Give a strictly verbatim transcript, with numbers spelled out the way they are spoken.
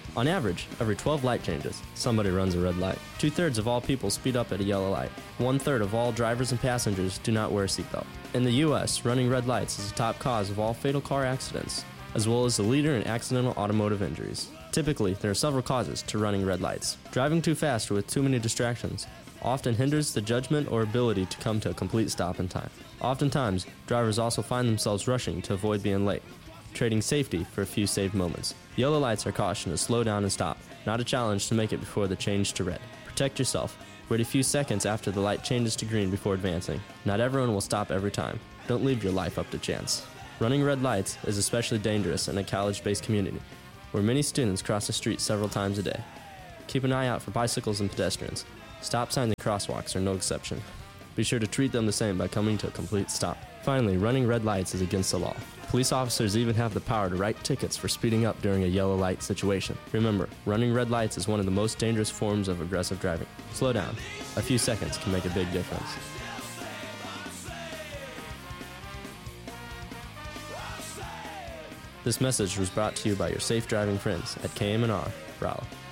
On average, every twelve light changes, somebody runs a red light. Two-thirds of all people speed up at a yellow light. One-third of all drivers and passengers do not wear a seatbelt. In the U S, running red lights is the top cause of all fatal car accidents, as well as the leader in accidental automotive injuries. Typically, there are several causes to running red lights. Driving too fast or with too many distractions often hinders the judgment or ability to come to a complete stop in time. Oftentimes, drivers also find themselves rushing to avoid being late, trading safety for a few saved moments. Yellow lights are caution to slow down and stop, not a challenge to make it before the change to red. Protect yourself. Wait a few seconds after the light changes to green before advancing. Not everyone will stop every time. Don't leave your life up to chance. Running red lights is especially dangerous in a college-based community, where many students cross the street several times a day. Keep an eye out for bicycles and pedestrians. Stop signs and crosswalks are no exception. Be sure to treat them the same by coming to a complete stop. Finally, running red lights is against the law. Police officers even have the power to write tickets for speeding up during a yellow light situation. Remember, running red lights is one of the most dangerous forms of aggressive driving. Slow down. A few seconds can make a big difference. This message was brought to you by your safe driving friends at K M and R, Raleigh.